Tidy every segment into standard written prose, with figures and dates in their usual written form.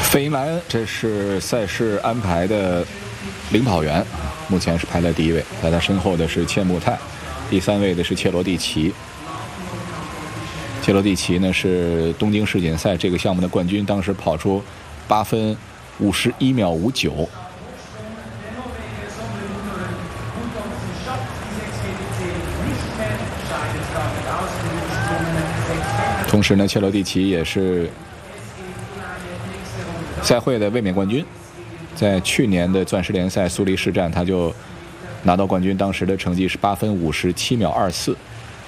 费因莱恩，这是赛事安排的领跑员，目前是排在第1位，在他身后的是切穆泰，第3位的是切罗蒂奇。切罗蒂奇呢是东京世锦赛这个项目的冠军，当时跑出8分51秒59。同时呢，切罗蒂奇也是赛会的卫冕冠军，在去年的钻石联赛苏黎世站，他就拿到冠军，当时的成绩是8分57秒24。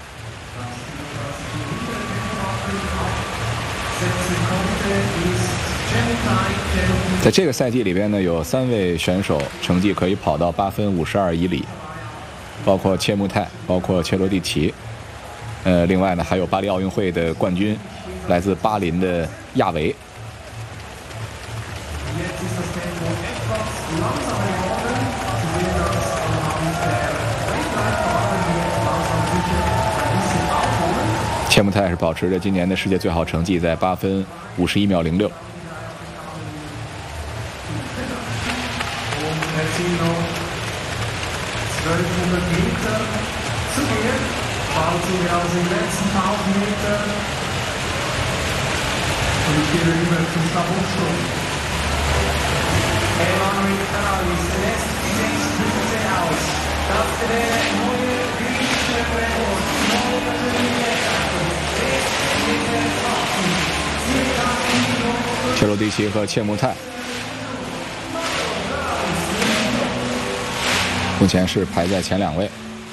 在这个赛季里边呢，有3位选手成绩可以跑到8分52以里，包括切穆泰，包括切罗蒂奇。另外呢，还有巴黎奥运会的冠军，来自巴林的亚维。切穆泰是保持着今年的世界最好成绩，在8分51秒06。切罗蒂奇和切穆泰目前是排在前2位。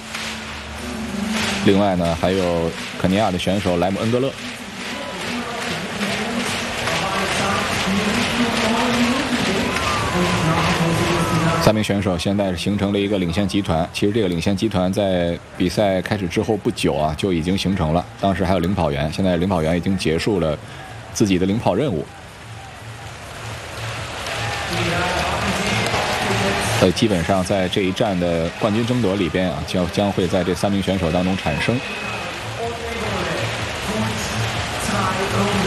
另外呢，还有肯尼亚的选手莱姆恩格勒。3名选手现在是形成了一个领先集团。其实这个领先集团在比赛开始之后不久啊，就已经形成了。当时还有领跑员，现在领跑员已经结束了自己的领跑任务。基本上在这一站的冠军争夺里边啊，将会在这3名选手当中产生。